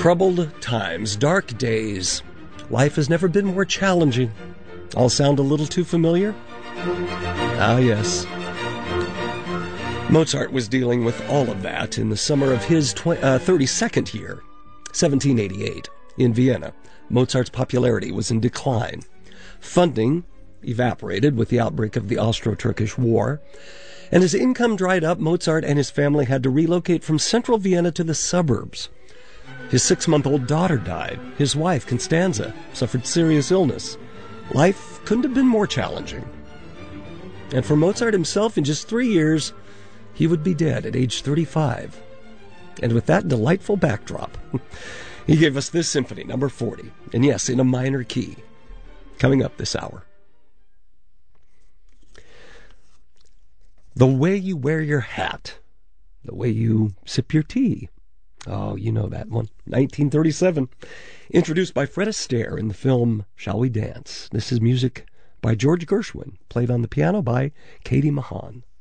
Troubled times, dark days. Life has never been more challenging. All sound a little too familiar? Ah, yes. Mozart was dealing with all of that in the summer of his 32nd year, 1788. In Vienna, Mozart's popularity was in decline. Funding evaporated with the outbreak of the Austro-Turkish War, and as income dried up, Mozart and his family had to relocate from central Vienna to the suburbs. His 6-month-old daughter died. His wife, Constanza, suffered serious illness. Life couldn't have been more challenging. And for Mozart himself, in just 3 years, he would be dead at age 35. And with that delightful backdrop, he gave us this symphony, number 40, and yes, in a minor key, coming up this hour. The way you wear your hat, the way you sip your tea. Oh, you know that one. 1937. Introduced by Fred Astaire in the film Shall We Dance? This is music by George Gershwin, played on the piano by Katie Mahan.